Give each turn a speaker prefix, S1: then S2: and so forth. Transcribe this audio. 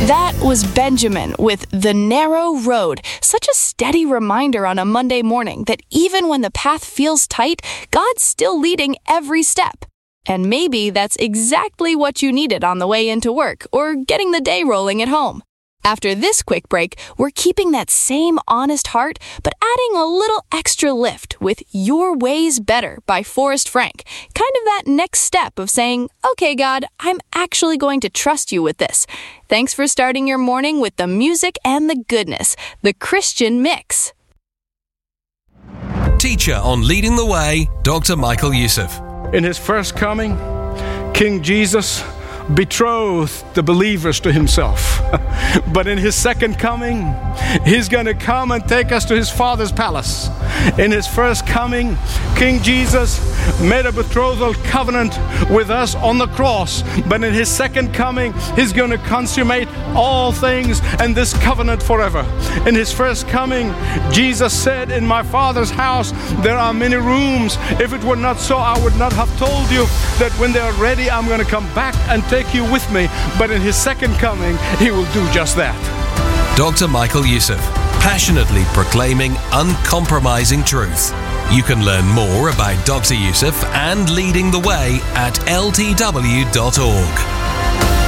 S1: That was Benjamin with The Narrow Road. Such a steady reminder on a Monday morning that even when the path feels tight, God's still leading every step. And maybe that's exactly what you needed on the way into work or getting the day rolling at home. After this quick break, we're keeping that same honest heart, but adding a little extra lift with Your Ways Better by Forrest Frank. Kind of that next step of saying, okay, God, I'm actually going to trust you with this. Thanks for starting your morning with the music and the goodness, the Christian Mix.
S2: Teacher on Leading the Way, Dr. Michael Youssef.
S3: In his first coming, King Jesus betrothed the believers to himself. But in his second coming, he's going to come and take us to his Father's palace. In his first coming, King Jesus made a betrothal covenant with us on the cross. But in his second coming, he's going to consummate all things and this covenant forever. In his first coming, Jesus said, in my Father's house, there are many rooms. If it were not so, I would not have told you that when they are ready, I'm going to come back and take you with me. But in his second coming, he will do just that.
S2: Dr. Michael Youssef, passionately proclaiming uncompromising truth. You can learn more about Dr. Youssef and Leading the Way at ltw.org.